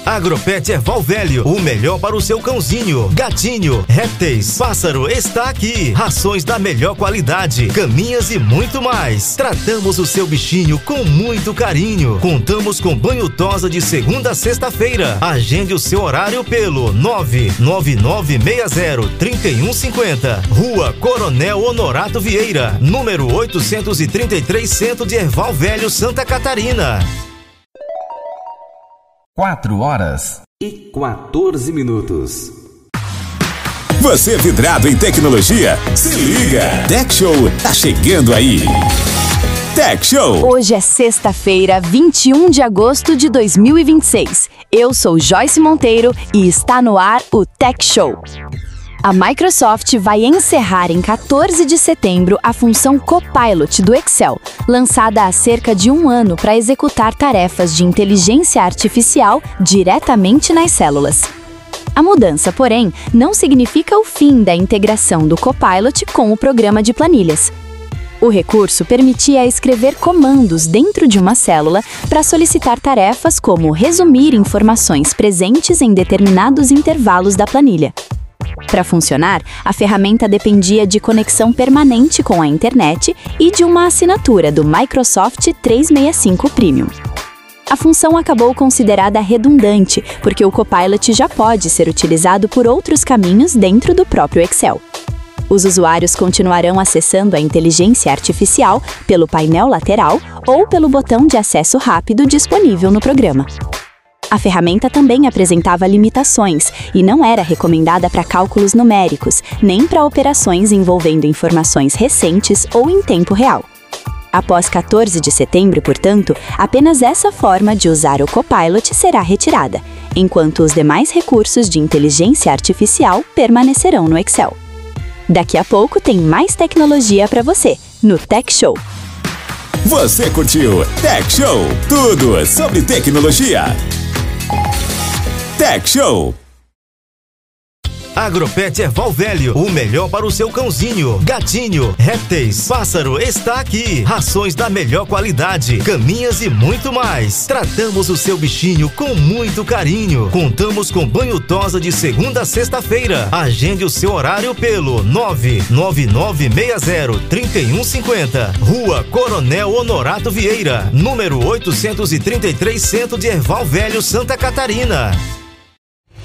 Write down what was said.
Agropet Erval Velho, o melhor para o seu cãozinho, gatinho, répteis, pássaro, está aqui. Rações da melhor qualidade, caminhas e muito mais. Tratamos o seu bichinho com muito carinho. Contamos com banho tosa de segunda a sexta-feira. Agende o seu horário pelo 99960-3150. Rua Coronel Honorato Vieira, número 833, Centro de Erval Velho, Santa Catarina. 4h14. Você vidrado em tecnologia? Se liga! Tech Show tá chegando aí! Tech Show! Hoje é sexta-feira, 21 de agosto de 2026. Eu sou Joyce Monteiro e está no ar o Tech Show. A Microsoft vai encerrar em 14 de setembro a função Copilot do Excel, lançada há cerca de um ano para executar tarefas de inteligência artificial diretamente nas células. A mudança, porém, não significa o fim da integração do Copilot com o programa de planilhas. O recurso permitia escrever comandos dentro de uma célula para solicitar tarefas como resumir informações presentes em determinados intervalos da planilha. Para funcionar, a ferramenta dependia de conexão permanente com a internet e de uma assinatura do Microsoft 365 Premium. A função acabou considerada redundante, porque o Copilot já pode ser utilizado por outros caminhos dentro do próprio Excel. Os usuários continuarão acessando a inteligência artificial pelo painel lateral ou pelo botão de acesso rápido disponível no programa. A ferramenta também apresentava limitações e não era recomendada para cálculos numéricos, nem para operações envolvendo informações recentes ou em tempo real. Após 14 de setembro, portanto, apenas essa forma de usar o Copilot será retirada, enquanto os demais recursos de inteligência artificial permanecerão no Excel. Daqui a pouco tem mais tecnologia para você, no Tech Show. Você curtiu Tech Show? Tudo sobre tecnologia. Tech Show. Agropet Erval Velho, o melhor para o seu cãozinho, gatinho, répteis, pássaro, está aqui. Rações da melhor qualidade, caminhas e muito mais. Tratamos o seu bichinho com muito carinho. Contamos com banho tosa de segunda a sexta-feira. Agende o seu horário pelo 99960-3150. Rua Coronel Honorato Vieira, número 833, Centro de Erval Velho, Santa Catarina.